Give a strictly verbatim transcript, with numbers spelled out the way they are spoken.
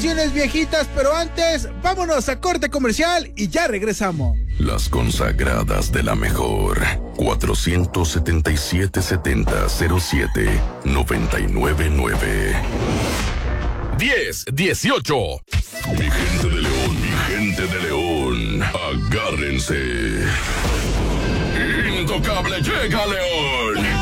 canciones viejitas, pero antes, vámonos a corte comercial y ya regresamos. Las consagradas de la mejor. cuatrocientos setenta y siete setenta cero siete noventa y nueve nueve. diez dieciocho. Mi gente de León, mi gente de León, agárrense. Intocable llega a León.